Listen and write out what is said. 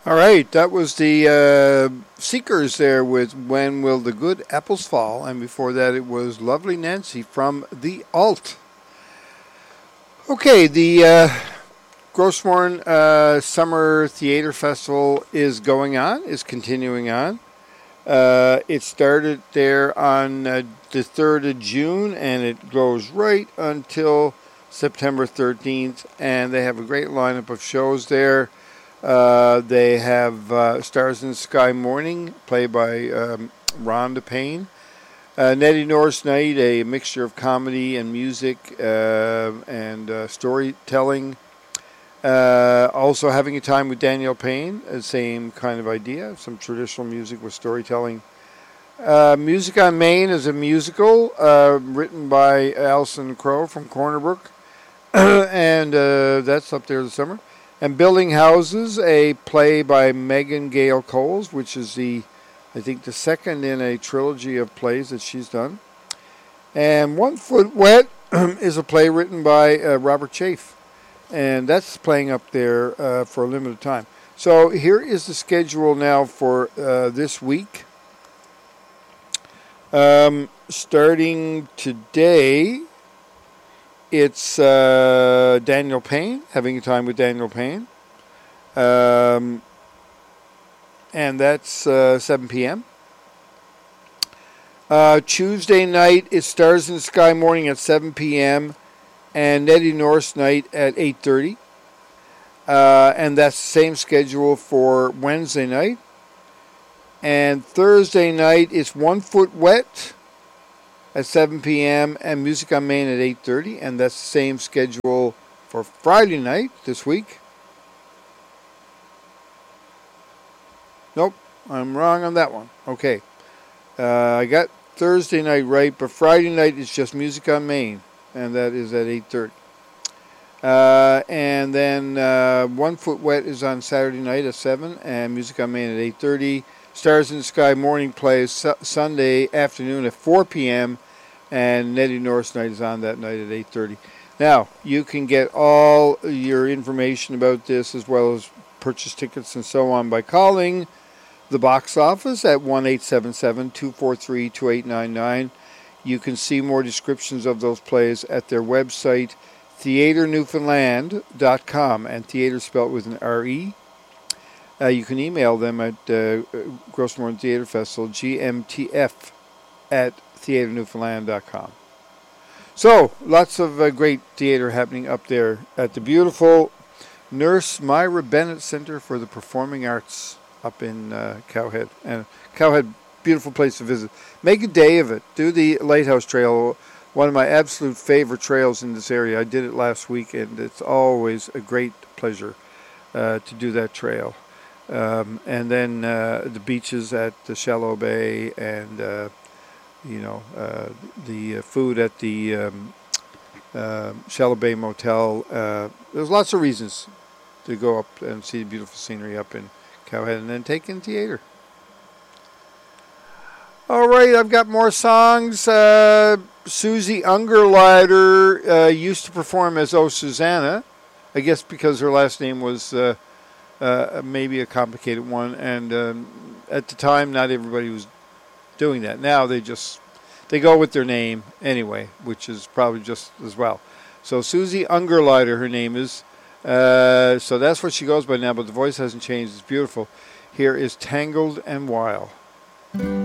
All right, that was the Seekers there with When Will the Good Apples Fall? And before that, it was Lovely Nancy from the Alt. Okay, the Grossmorn Summer Theater Festival is continuing on. It started there on the 3rd of June, and it goes right until September 13th. And they have a great lineup of shows there. They have Stars in the Sky Morning, played by Rhonda Payne. Nettie Norris Night, a mixture of comedy and music and storytelling. Also Having a Time with Danielle Payne, the same kind of idea, some traditional music with storytelling. Music on Main is a musical written by Alison Crow from Corner Brook, and that's up there this summer. And Building Houses, a play by Megan Gale Coles, which is I think the second in a trilogy of plays that she's done. And One Foot Wet is a play written by Robert Chafe, and that's playing up there for a limited time. So here is the schedule now for this week. Starting today, it's Danielle Payne, Having a Time with Danielle Payne. And that's 7 p.m. Tuesday night is Stars in the Sky Morning at 7 p.m. and Nettie Norris Night at 8:30. And that's the same schedule for Wednesday night. And Thursday night is One Foot Wet at 7 p.m. and Music on Main at 8:30. And that's the same schedule for Friday night this week. Nope, I'm wrong on that one. Okay. I got Thursday night right, but Friday night is just Music on Main, and that is at 8:30. And then One Foot Wet is on Saturday night at 7, and Music on Main at 8:30. Stars in the Sky Morning plays Sunday afternoon at 4 p.m., and Nettie Norris Night is on that night at 8:30. Now, you can get all your information about this as well as purchase tickets and so on by calling the box office at 1-877-243-2899. You can see more descriptions of those plays at their website, theaternewfoundland.com, and theater spelled with an R-E. You can email them at Grossmorn Theater Festival, GMTF, at theaternewfoundland.com. So, lots of great theater happening up there at the beautiful Nurse Myra Bennett Center for the Performing Arts up in Cowhead. And Cowhead, beautiful place to visit. Make a day of it. Do the Lighthouse Trail, one of my absolute favorite trails in this area. I did it last week, and it's always a great pleasure to do that trail. And then the beaches at the Shallow Bay and, the food at the Shallow Bay Motel. There's lots of reasons to go up and see the beautiful scenery up in Cowhead and then take in theater. All right, I've got more songs. Susie Ungerleider used to perform as Oh Susanna, I guess because her last name was maybe a complicated one, and at the time not everybody was doing that. Now they go with their name anyway, which is probably just as well. So Susie Ungerleider, her name is. So that's what she goes by now, but the voice hasn't changed. It's beautiful. Here is Tangled and Wild.